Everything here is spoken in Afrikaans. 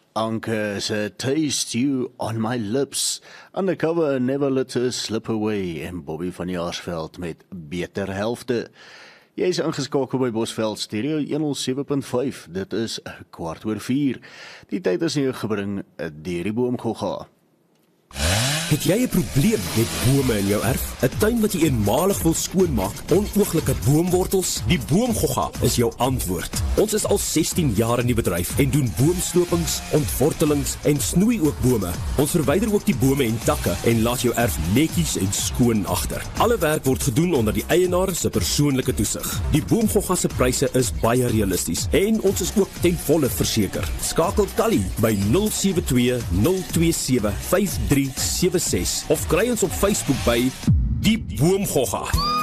Anker's a taste you on my lips. Undercover never let her slip away. En Bobby van Jaarsveld met Beter Helfte. Jy is ingeskakel by Bosveld Stereo 107.5. Dit is 4:15. Die tyd is nie gebring deur die boomgogga. Het jy 'n probleem met bome in jou erf? 'n Tuin wat jy eenmalig wil skoonmaak, onooglike boomwortels? Die boomgogga is jou antwoord. Ons is al 16 jaar in die bedryf en doen boomslopings, ontwortelings en snoei ook bome. Ons verwyder ook die bome en takke en laat jou erf netjies en skoon agter. Alle werk word gedoen onder die eienaar se persoonlike toesig. Die boomgogga se pryse is baie realisties en ons is ook ten volle verseker. Skakel Tally by 072 027 5376 of kry ons op Facebook by Die Boomgogga.